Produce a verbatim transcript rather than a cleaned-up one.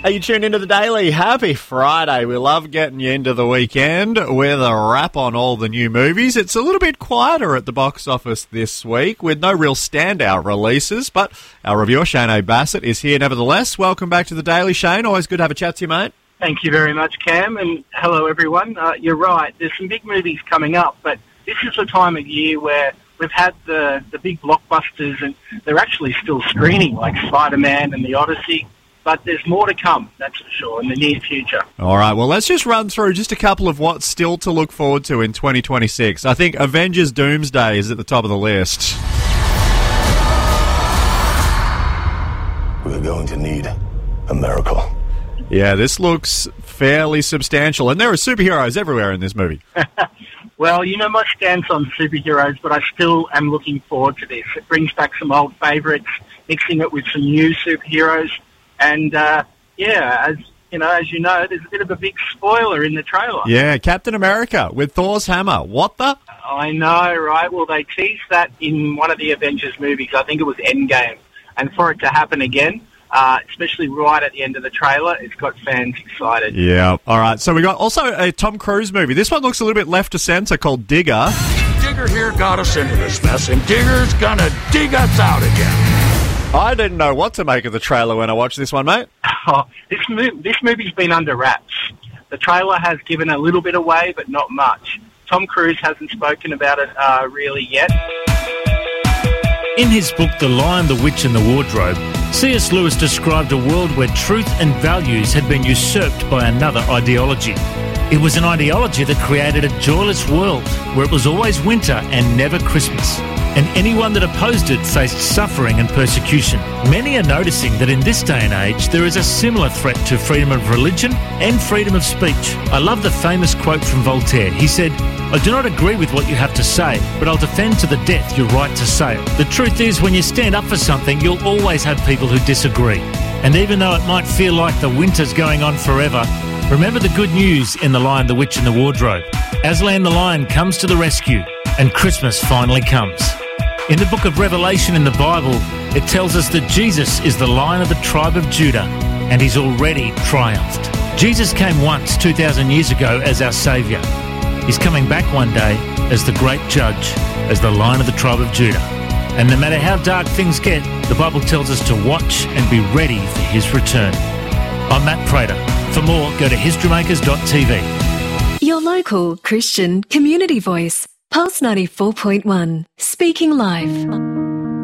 Are you tuned into the Daily? Happy Friday. We love getting you into the weekend with a wrap on all the new movies. It's a little bit quieter at the box office this week with no real standout releases, but our reviewer, Shane A. Bassett, is here nevertheless. Welcome back to the Daily, Shane. Always good to have a chat to you, mate. Thank you very much, Cam, and hello, everyone. Uh, you're right. There's some big movies coming up, but this is the time of year where we've had the, the big blockbusters, and they're actually still screening, like Spider-Man and The Odyssey. But there's more to come, that's for sure, in the near future. All right, well, let's just run through just a couple of what's still to look forward to in twenty twenty-six. I think Avengers Doomsday is at the top of the list. We're going to need a miracle. Yeah, this looks fairly substantial, and there are superheroes everywhere in this movie. Well, you know my stance on superheroes, but I still am looking forward to this. It brings back some old favourites, mixing it with some new superheroes. And, uh, yeah, as you know, as you know, there's a bit of a big spoiler in the trailer. Yeah, Captain America with Thor's hammer. What the? I know, right? Well, they teased that in one of the Avengers movies. I think it was Endgame. And for it to happen again, uh, especially right at the end of the trailer, it's got fans excited. Yeah. All right. So we got also a Tom Cruise movie. This one looks a little bit left to centre, called Digger. Digger here got us into this mess, and Digger's gonna dig us out again. I didn't know what to make of the trailer when I watched this one, mate. Oh, this, mo- this movie's been under wraps. The trailer has given a little bit away, but not much. Tom Cruise hasn't spoken about it uh, really yet. In his book, The Lion, the Witch and the Wardrobe, C S Lewis described a world where truth and values had been usurped by another ideology. It was an ideology that created a joyless world where it was always winter and never Christmas. And anyone that opposed it faced suffering and persecution. Many are noticing that in this day and age, there is a similar threat to freedom of religion and freedom of speech. I love the famous quote from Voltaire. He said, "I do not agree with what you have to say, but I'll defend to the death your right to say it." The truth is, when you stand up for something, you'll always have people who disagree. And even though it might feel like the winter's going on forever, remember the good news in The Lion, the Witch and the Wardrobe. Aslan the Lion comes to the rescue, and Christmas finally comes. In the book of Revelation in the Bible, it tells us that Jesus is the Lion of the tribe of Judah, and he's already triumphed. Jesus came once, two thousand years ago, as our Saviour. He's coming back one day as the great judge, as the Lion of the tribe of Judah. And no matter how dark things get, the Bible tells us to watch and be ready for his return. I'm Matt Prater. For more, go to history makers dot t v. Your local Christian community voice. Pulse ninety-four point one. Speaking live.